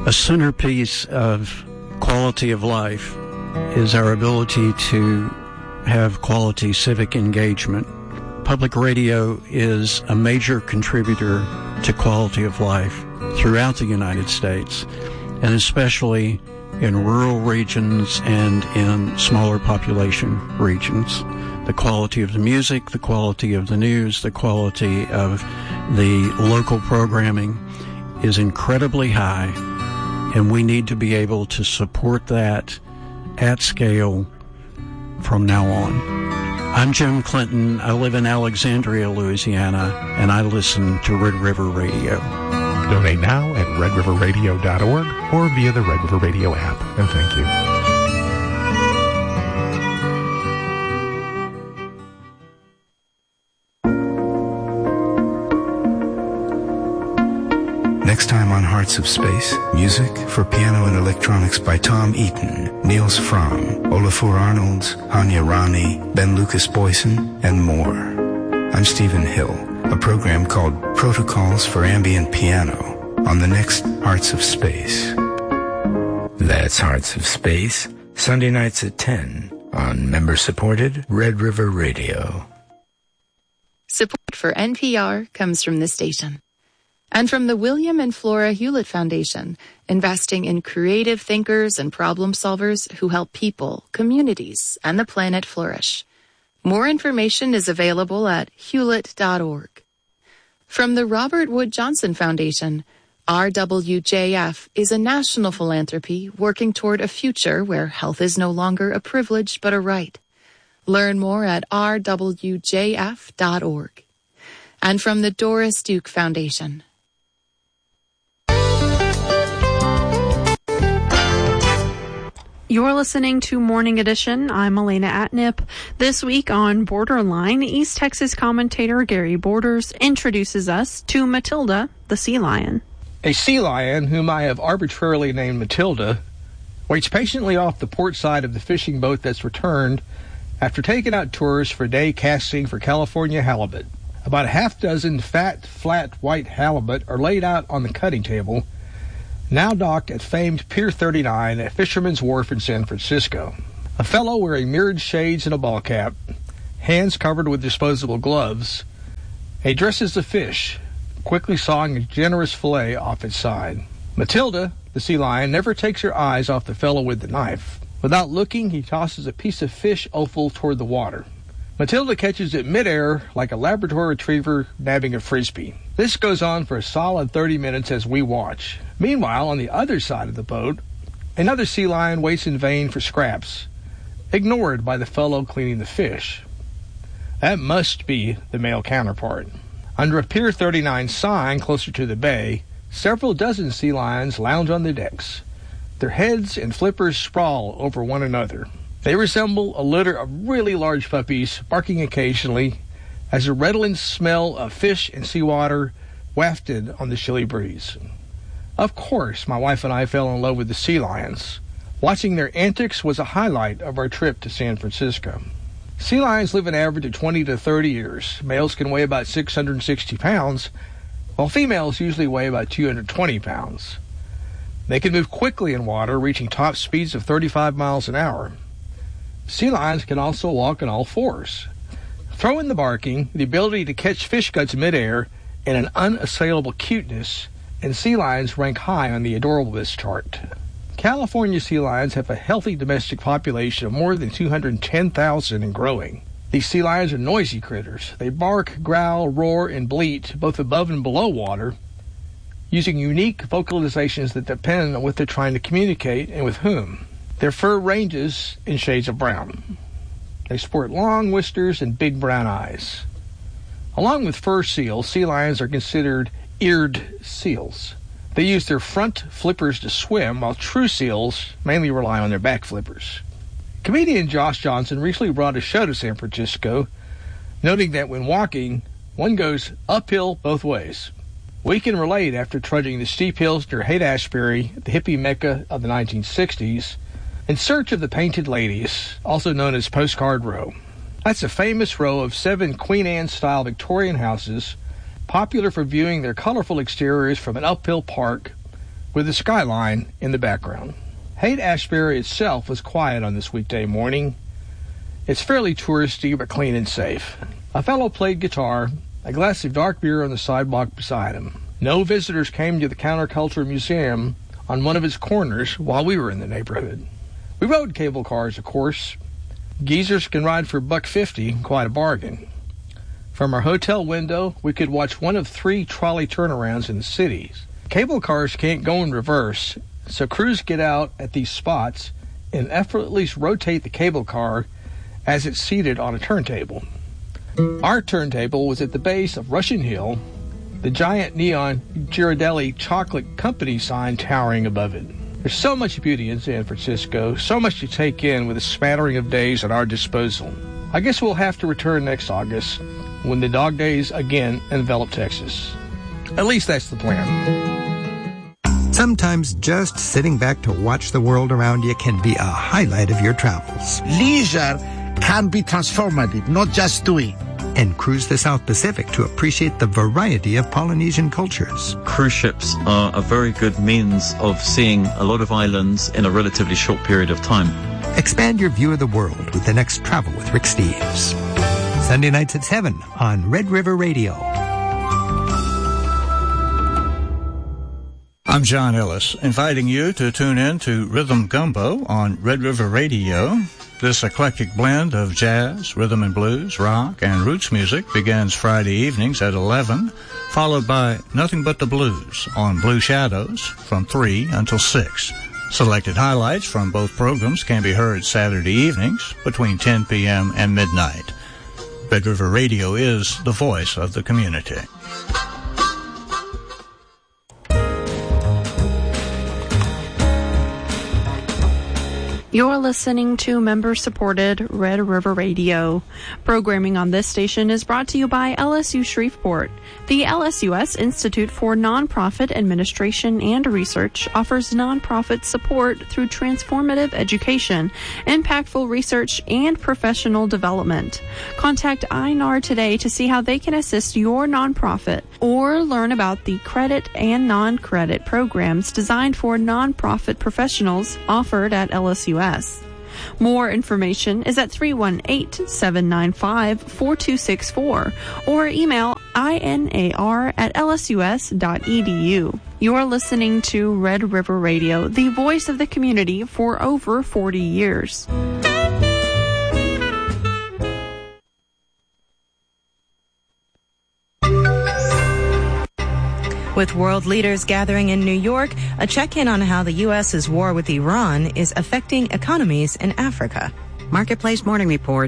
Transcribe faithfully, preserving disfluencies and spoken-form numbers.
A centerpiece of quality of life is our ability to have quality civic engagement. Public radio is a major contributor to quality of life throughout the United States, and especially in rural regions and in smaller population regions. The quality of the music, the quality of the news, the quality of the local programming is incredibly high, and we need to be able to support that at scale from now on. I'm Jim Clinton. I live in Alexandria, Louisiana, and I listen to Red River Radio. Donate now at red river radio dot org or via the Red River Radio app. And thank you. Next time on Hearts of Space, music for piano and electronics by Tom Eaton, Niels Fromm, Olafur Arnolds, Hanya Rani, Ben Lucas Boyson, and more. I'm Stephen Hill, a program called Protocols for Ambient Piano on the next Hearts of Space. That's Hearts of Space, Sunday nights at ten on member-supported Red River Radio. Support for N P R comes from this station. And from the William and Flora Hewlett Foundation, investing in creative thinkers and problem solvers who help people, communities, and the planet flourish. More information is available at hewlett dot org. From the Robert Wood Johnson Foundation, R W J F is a national philanthropy working toward a future where health is no longer a privilege but a right. Learn more at r w j f dot org. And from the Doris Duke Foundation. You're listening to Morning Edition. I'm Elena Atnip. This week on Borderline, East Texas commentator Gary Borders introduces us to Matilda, the sea lion. A sea lion, whom I have arbitrarily named Matilda, waits patiently off the port side of the fishing boat that's returned after taking out tours for a day casting for California halibut. About a half dozen fat, flat, white halibut are laid out on the cutting table, now docked at famed Pier thirty-nine at Fisherman's Wharf in San Francisco. A fellow wearing mirrored shades and a ball cap, hands covered with disposable gloves, addresses the fish, quickly sawing a generous fillet off its side. Matilda, the sea lion, never takes her eyes off the fellow with the knife. Without looking, he tosses a piece of fish offal toward the water. Matilda catches it midair like a Labrador retriever nabbing a frisbee. This goes on for a solid thirty minutes as we watch. Meanwhile, on the other side of the boat, another sea lion waits in vain for scraps, ignored by the fellow cleaning the fish. That must be the male counterpart. Under a Pier thirty-nine sign closer to the bay, several dozen sea lions lounge on the decks. Their heads and flippers sprawl over one another. They resemble a litter of really large puppies, barking occasionally as a redolent smell of fish and seawater wafted on the chilly breeze. Of course, my wife and I fell in love with the sea lions. Watching their antics was a highlight of our trip to San Francisco. Sea lions live an average of twenty to thirty years. Males can weigh about six hundred sixty pounds, while females usually weigh about two hundred twenty pounds. They can move quickly in water, reaching top speeds of thirty-five miles an hour. Sea lions can also walk on all fours. Throw in the barking, the ability to catch fish guts midair, and an unassailable cuteness, and sea lions rank high on the adorableness chart. California sea lions have a healthy domestic population of more than two hundred ten thousand and growing. These sea lions are noisy critters. They bark, growl, roar, and bleat both above and below water, using unique vocalizations that depend on what they're trying to communicate and with whom. Their fur ranges in shades of brown. They sport long whiskers and big brown eyes. Along with fur seals, sea lions are considered eared seals. They use their front flippers to swim, while true seals mainly rely on their back flippers. Comedian Josh Johnson recently brought a show to San Francisco, noting that when walking, one goes uphill both ways. We can relate after trudging the steep hills near Haight-Ashbury, the hippie mecca of the nineteen sixties, in search of the Painted Ladies, also known as Postcard Row. That's a famous row of seven Queen Anne-style Victorian houses, popular for viewing their colorful exteriors from an uphill park with the skyline in the background. Haight-Ashbury itself was quiet on this weekday morning. It's fairly touristy but clean and safe. A fellow played guitar, a glass of dark beer on the sidewalk beside him. No visitors came to the Counterculture Museum on one of its corners while we were in the neighborhood. We rode cable cars, of course. Geezers can ride for a buck fifty, quite a bargain. From our hotel window, we could watch one of three trolley turnarounds in the cities. Cable cars can't go in reverse, so crews get out at these spots and effortlessly rotate the cable car as it's seated on a turntable. Our turntable was at the base of Russian Hill, the giant neon Ghirardelli Chocolate Company sign towering above it. There's so much beauty in San Francisco, so much to take in with a smattering of days at our disposal. I guess we'll have to return next August when the dog days again envelop Texas. At least that's the plan. Sometimes just sitting back to watch the world around you can be a highlight of your travels. Leisure can be transformative, not just doing. And cruise the South Pacific to appreciate the variety of Polynesian cultures. Cruise ships are a very good means of seeing a lot of islands in a relatively short period of time. Expand your view of the world with the next Travel with Rick Steves. Sunday nights at seven on Red River Radio. I'm John Ellis, inviting you to tune in to Rhythm Gumbo on Red River Radio. This eclectic blend of jazz, rhythm and blues, rock, and roots music begins Friday evenings at eleven, followed by Nothing But the Blues on Blue Shadows from three until six. Selected highlights from both programs can be heard Saturday evenings between ten p.m. and midnight. Red River Radio is the voice of the community. You're listening to member-supported Red River Radio. Programming on this station is brought to you by L S U Shreveport. The L S U S Institute for Nonprofit Administration and Research offers nonprofit support through transformative education, impactful research, and professional development. Contact I N A R today to see how they can assist your nonprofit or learn about the credit and non-credit programs designed for nonprofit professionals offered at L S U S. More information is at three one eight, seven nine five, four two six four or email inar at lsus dot edu. You're listening to Red River Radio, the voice of the community for over forty years. With world leaders gathering in New York, a check-in on how the U S's war with Iran is affecting economies in Africa. Marketplace Morning Report